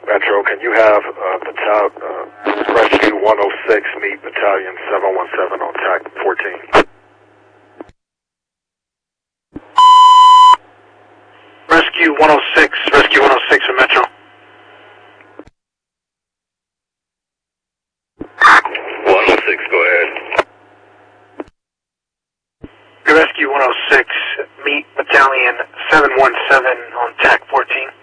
Metro, can you have Rescue 106 meet Battalion 717 on TAC 14? Rescue 106 for Metro. 106, go ahead. Rescue 106, meet Battalion 717 on TAC 14.